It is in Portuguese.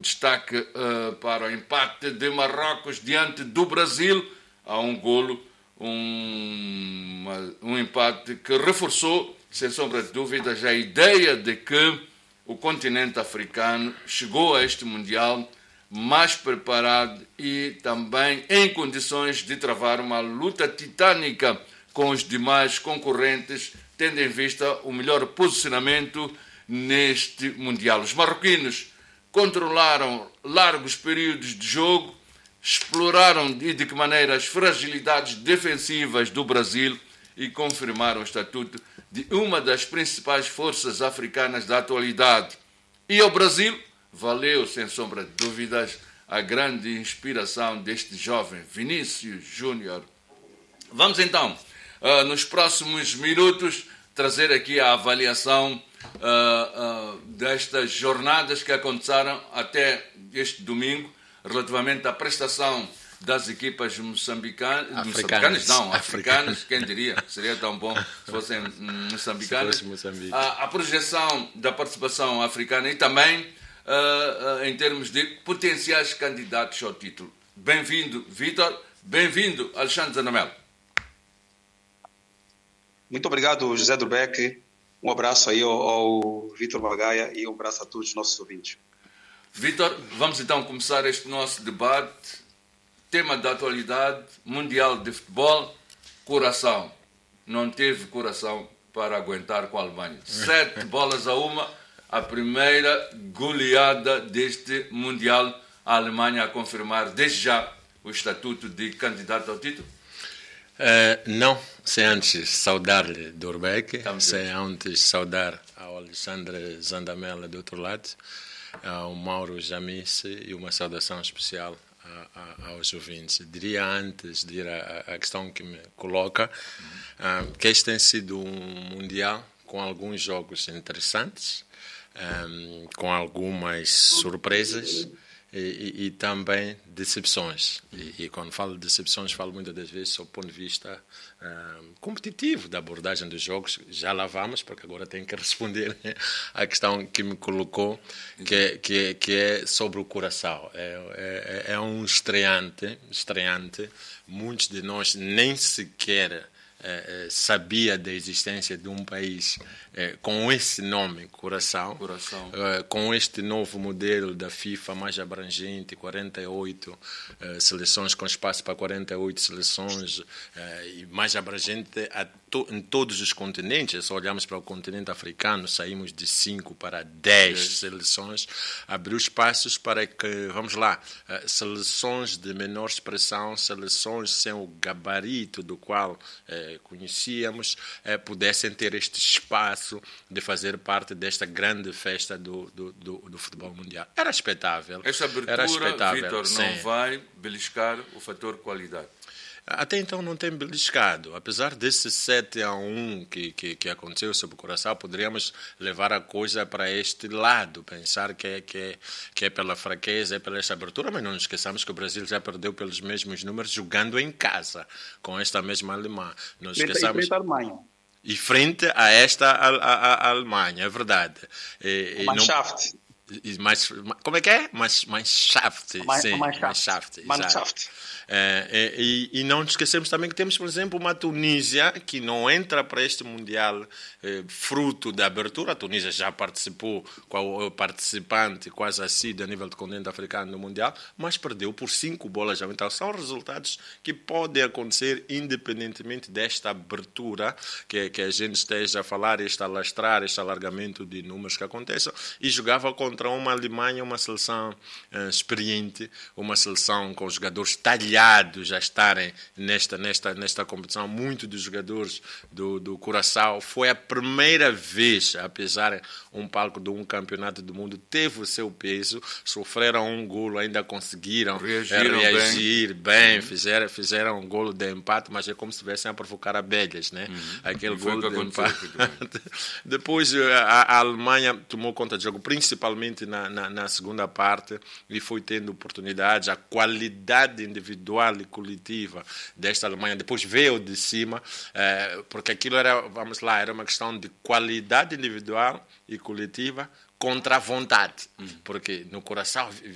destaque para o empate de Marrocos diante do Brasil a um golo, um empate que reforçou, sem sombra de dúvidas, a ideia de que o continente africano chegou a este Mundial mais preparado e também em condições de travar uma luta titânica com os demais concorrentes, tendo em vista o melhor posicionamento neste Mundial. Os marroquinos controlaram largos períodos de jogo, exploraram e de que maneira as fragilidades defensivas do Brasil e confirmaram o estatuto de uma das principais forças africanas da atualidade. E ao Brasil valeu, sem sombra de dúvidas, a grande inspiração deste jovem Vinícius Júnior. Vamos então, nos próximos minutos, trazer aqui a avaliação destas jornadas que aconteceram até este domingo, relativamente à prestação das equipas africanas, quem diria, seria tão bom se fossem moçambicanas, a projeção da participação africana e também em termos de potenciais candidatos ao título. Bem-vindo, Vítor. Bem-vindo, Alexandre Zanamelo. Muito obrigado, José Durbeck. Um abraço aí ao Vítor Magaia e um abraço a todos os nossos ouvintes. Vítor, vamos então começar este nosso debate. Tema da atualidade, Mundial de Futebol, Curaçao. Não teve coração para aguentar com a Alemanha. 7-1, a primeira goleada deste Mundial. A Alemanha a confirmar desde já o estatuto de candidato ao título? Não, sem antes saudar-lhe Durbeck, sem antes saudar ao Alexandre Zandamela do outro lado, ao Mauro Jamice e uma saudação especial aos ouvintes. Diria antes de ir à questão que me coloca, que este tem sido um Mundial com alguns jogos interessantes, com algumas surpresas e também decepções. E quando falo de decepções, falo muitas das vezes do ponto de vista competitivo da abordagem dos jogos. Já lá vamos, porque agora tenho que responder à questão que me colocou, que é sobre o Curaçao. É um estreante. Muitos de nós nem sequer sabia da existência de um país com esse nome, Curaçao. Com este novo modelo da FIFA mais abrangente, 48 seleções, com espaço para 48 seleções, e mais abrangente em todos os continentes. Se olharmos para o continente africano, saímos de 5 para 10 seleções, abriu espaços para que, vamos lá, seleções de menor expressão, seleções sem o gabarito do qual conhecíamos, pudessem ter este espaço de fazer parte desta grande festa do futebol mundial. Era expectável. Esta abertura, Vítor, não vai beliscar o fator qualidade? Até então não tem beliscado. Apesar desse 7-1 que aconteceu sobre o Curaçao, poderíamos levar a coisa para este lado, pensar que é pela fraqueza, é pela esta abertura, mas não nos esqueçamos que o Brasil já perdeu pelos mesmos números jogando em casa, com esta mesma Alemanha. Frente à Alemanha. E frente a esta a Alemanha, é verdade. Mannschaft. Como é que é? Mannschaft. Mannschaft. E não nos esquecemos também que temos, por exemplo, uma Tunísia que não entra para este Mundial fruto da abertura. A Tunísia já participou com o participante quase assíduo a nível do continente africano no Mundial, mas perdeu por 5 bolas ao então. São resultados que podem acontecer independentemente desta abertura que a gente esteja a falar, este alastrar, este alargamento de números que aconteçam. E jogava contra uma Alemanha, uma seleção experiente, uma seleção com jogadores talhados a estarem nesta competição. Muitos dos jogadores do Curaçao, foi a primeira vez, apesar um palco de um campeonato do mundo, teve o seu peso, sofreram um golo, ainda conseguiram reagir bem. Fizeram um golo de empate, mas é como se estivessem a provocar abelhas, né? Aquele golo de empate. Depois a Alemanha tomou conta do jogo, principalmente na segunda parte, e foi tendo oportunidades. A qualidade individual e coletiva desta Alemanha depois veio de cima, porque aquilo era uma questão de qualidade individual e coletiva contra a vontade, porque no Curaçao